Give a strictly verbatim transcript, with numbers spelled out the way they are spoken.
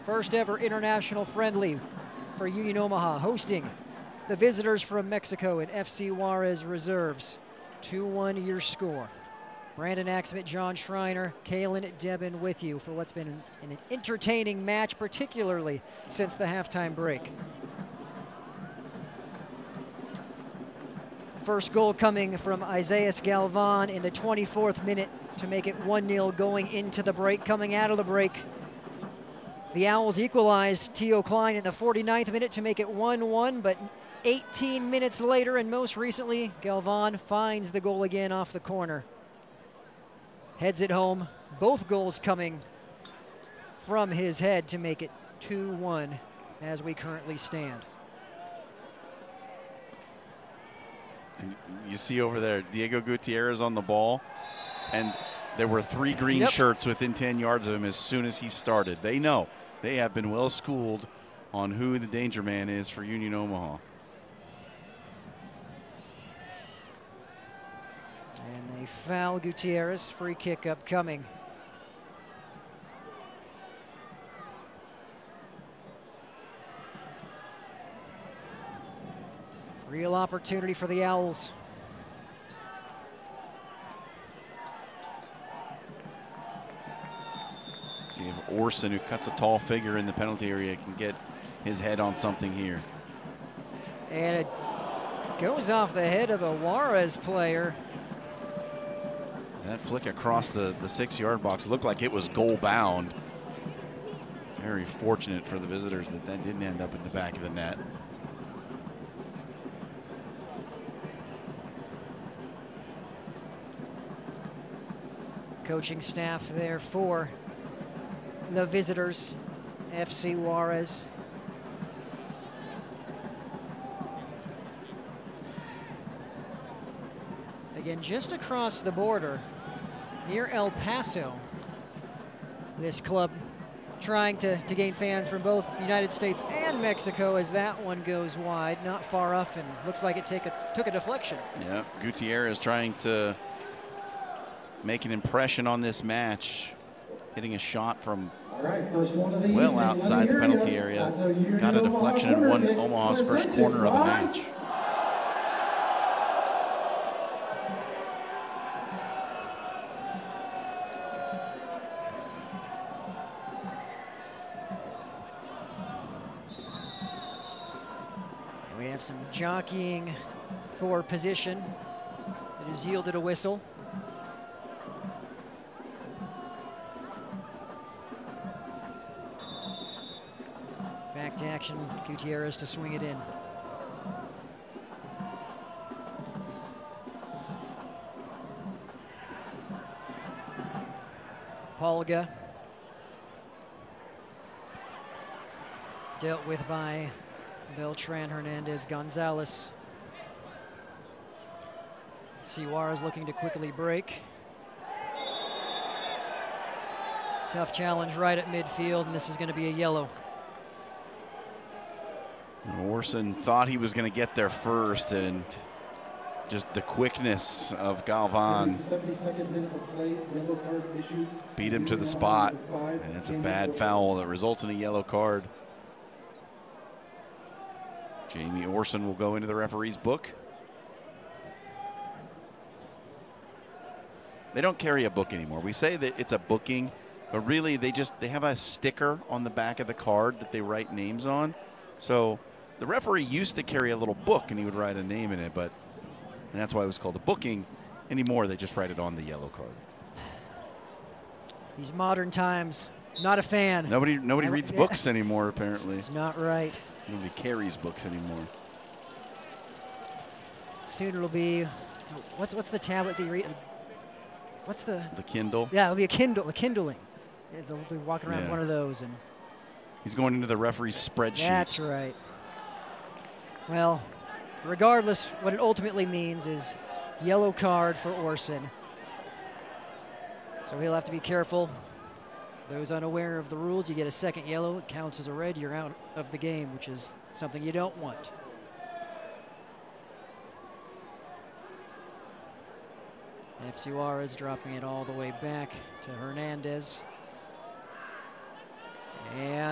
First ever international friendly for Union Omaha, hosting the visitors from Mexico in F C Juarez Reserves. two one your score. Brandon Axmit, John Schreiner, Kalen Debin with you for what's been an, an entertaining match, particularly since the halftime break. First goal coming from Isaias Galvan in the twenty-fourth minute to make it one nil going into the break. Coming out of the break, the Owls equalized. Teo Klein in the forty-ninth minute to make it one one, but eighteen minutes later, and most recently, Galvan finds the goal again off the corner. Heads it home. Both goals coming from his head to make it two one as we currently stand. And you see over there, Diego Gutierrez on the ball, and there were three green Yep. shirts within ten yards of him as soon as he started. They know. They have been well schooled on who the danger man is for Union Omaha. And they foul Gutierrez. Free kick upcoming. Real opportunity for the Owls. See if Orson, who cuts a tall figure in the penalty area, can get his head on something here. And it goes off the head of a Juarez player. That flick across the, the six-yard box looked like it was goal-bound. Very fortunate for the visitors that that didn't end up in the back of the net. Coaching staff there for the visitors, F C Juarez. Again, just across the border, near El Paso, this club trying to, to gain fans from both the United States and Mexico as that one goes wide, not far off, and looks like it take a, took a deflection. Yeah, Gutierrez trying to make an impression on this match, hitting a shot from well outside the penalty area. Got a deflection and won Omaha's first corner of the match. We have some jockeying for position. It has yielded a whistle. Back to action, Gutierrez to swing it in. Polga. Dealt with by Beltran Hernandez Gonzalez. F C Juarez looking to quickly break. Tough challenge right at midfield, and this is going to be a yellow. Orson thought he was going to get there first, and just the quickness of Galvan beat him to the spot, and it's a bad foul that results in a yellow card. Jamie Orson will go into the referee's book. They don't carry a book anymore. We say that it's a booking, but really they just they have a sticker on the back of the card that they write names on. So the referee used to carry a little book and he would write a name in it, but and that's why it was called a booking. Anymore, they just write it on the yellow card. These modern times, not a fan. Nobody nobody I- reads yeah. books anymore, apparently. It's not right. Nobody carries books anymore. Soon it'll be, what's what's the tablet that you read? What's the? The Kindle. Yeah, it'll be a Kindle, a Kindling. Yeah, They'll be walking around Yeah. one of those, and He's going into the referee's spreadsheet. that's right. Well, regardless, what it ultimately means is yellow card for Orson. So he'll have to be careful. Those unaware of the rules, you get a second yellow, it counts as a red, you're out of the game, which is something you don't want. F C Juarez dropping it all the way back to Hernandez. And